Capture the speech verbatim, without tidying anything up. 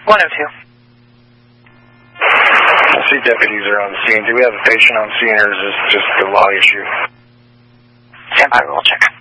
one oh two. I see deputies are on scene. Do we have a patient on scene, or is this just a law issue? Stand by, we'll check.